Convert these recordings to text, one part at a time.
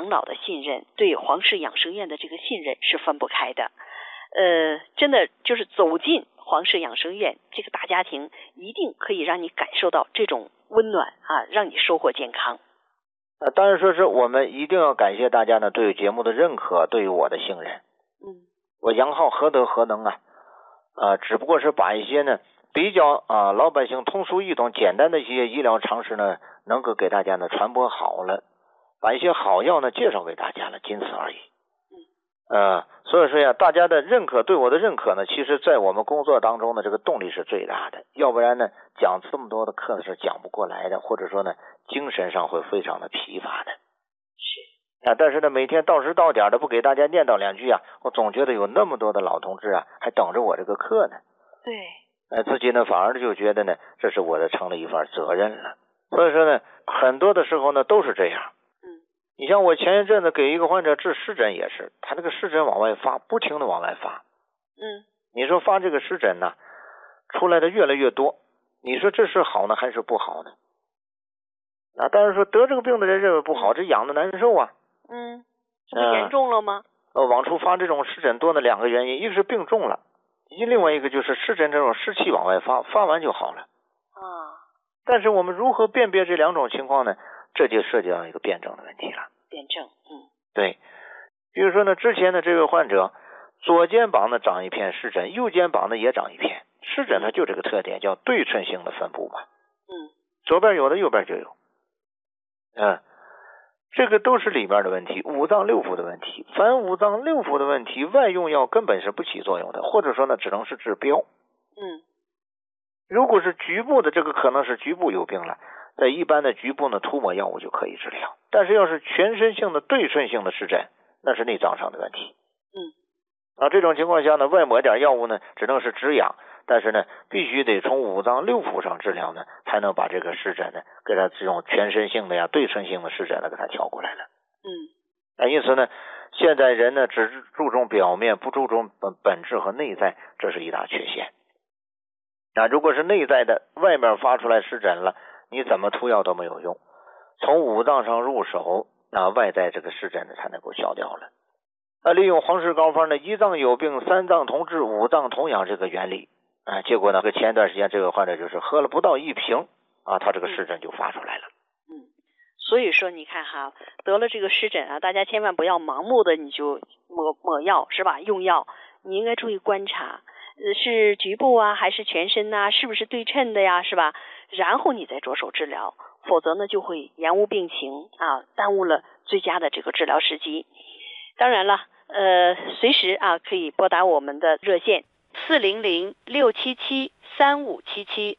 养老的信任，对黄氏养生院的这个信任是分不开的。真的就是走进黄氏养生院这个大家庭，一定可以让你感受到这种温暖啊，让你收获健康。 当然说是我们一定要感谢大家呢对节目的认可，对于我的信任。我杨浩何德何能啊？只不过是把一些呢比较老百姓通俗易懂、简单的一些医疗常识呢，能够给大家呢传播好了，把一些好药呢介绍给大家了，仅此而已。所以说呀，大家的认可，对我的认可呢，其实在我们工作当中呢，这个动力是最大的。要不然呢，讲这么多的课呢是讲不过来的，或者说呢，精神上会非常的疲乏的。但是呢，每天到时到点的不给大家念叨两句啊，我总觉得有那么多的老同志啊，还等着我这个课呢。 对。 自己呢反而就觉得呢，这是我的成了一份责任了。所以说呢，很多的时候呢都是这样。你像我前一阵子给一个患者治湿疹也是，他这个湿疹往外发，不停的往外发。你说发这个湿疹呢，出来的越来越多，你说这是好呢还是不好呢？当然说得这个病的人认为不好，这痒的难受啊。 这不严重了吗？ 往出发这种湿疹多的两个原因，一个是病重了，另外一个就是湿疹这种湿气往外发，发完就好了。但是我们如何辨别这两种情况呢？这就涉及到一个辩证的问题了。 辩证。 对。比如说呢，之前的这个患者左肩膀呢长一片湿疹，右肩膀呢也长一片湿疹，它就这个特点叫对称性的分布嘛。左边有的右边就有。这个都是里边的问题，五脏六腑的问题。凡五脏六腑的问题，外用药根本是不起作用的，或者说呢只能是治标。如果是局部的，这个可能是局部有病了，在一般的局部呢涂抹药物就可以治疗。但是要是全身性的对称性的湿疹，那是内脏上的问题。这种情况下呢，外抹点药物呢只能是止痒，但是呢必须得从五脏六腑上治疗呢，才能把这个湿疹呢给它这种全身性的呀对称性的湿疹呢给它调过来了。因此呢，现在人呢只注重表面，不注重本质和内在，这是一大缺陷。如果是内在的，外面发出来湿疹了，你怎么涂药都没有用，从五脏上入手，外在这个湿疹呢才能够消掉了。利用黄氏膏方呢，一脏有病三脏同治，五脏同养这个原理，结果呢前一段时间这个患者就是喝了不到1瓶他这个湿疹就发出来了。 所以说你看哈，得了这个湿疹大家千万不要盲目的你就抹药是吧？用药你应该注意观察，是局部还是全身是不是对称的呀，是吧？然后你再着手治疗，否则呢就会延误病情耽误了最佳的这个治疗时机。当然了，随时可以拨打我们的热线400-677-3577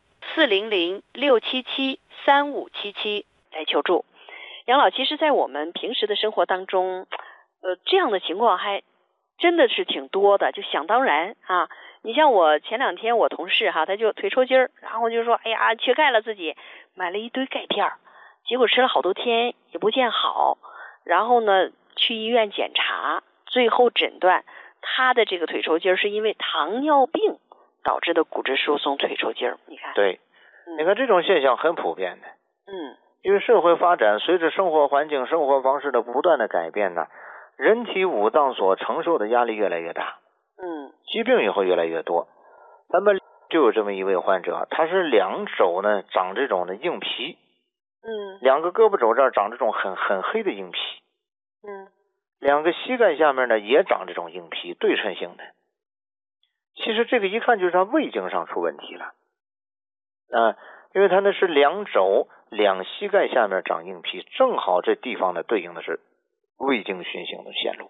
400-677-3577来求助。杨老，其实在我们平时的生活当中，这样的情况还真的是挺多的，就想当然你像我前2天我同事他就腿抽筋儿，然后就说哎呀缺钙了，自己买了一堆钙片，结果吃了好多天也不见好，然后呢去医院检查，最后诊断他的这个腿抽筋是因为糖尿病导致的骨质疏松腿抽筋。你看， 对，你看这种现象很普遍的。因为社会发展，随着生活环境、生活方式的不断的改变呢，人体五脏所承受的压力越来越大，疾病也会越来越多。咱们就有这么一位患者，他是2手呢长这种的硬皮，2个胳膊肘这儿长这种很黑的硬皮，2个膝盖下面呢也长这种硬皮，对称性的。其实这个一看就是他胃经上出问题了因为他那是2肘2膝盖下面长硬皮，正好这地方呢对应的是胃经循行的线路。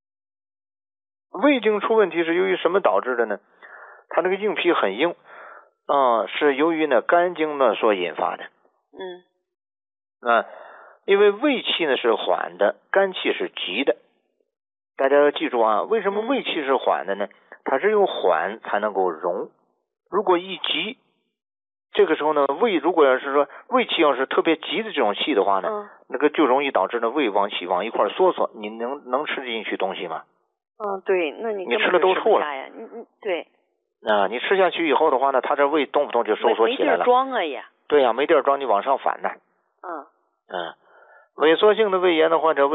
胃经出问题是由于什么导致的呢？他那个硬皮很硬是由于呢肝经呢所引发的。因为胃气呢是缓的，肝气是急的。大家要记住为什么胃气是缓的呢？它只有缓才能够荣，如果一急，这个时候呢胃如果要是说胃气要是特别急的这种气的话呢，那个就容易导致呢胃往一块缩，你能吃进去东西吗？ 对，那你吃了都吐了对你吃下去以后的话呢，它这胃动不动就收缩起来了， 没地儿装呀。 对呀，没地儿装，你往上反呢。萎缩性的胃炎的患者